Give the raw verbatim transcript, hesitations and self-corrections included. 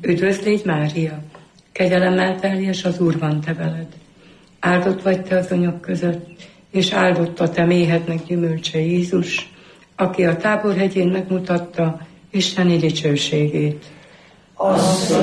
Üdvözl légy, Mária! Kegyelemmel teljes, az Úr van te veled. Áldott vagy te az anyag között, és áldott a te méhednek gyümölcse, Jézus, aki a Táborhegyén megmutatta Isteni dicsőségét. Asszonyom,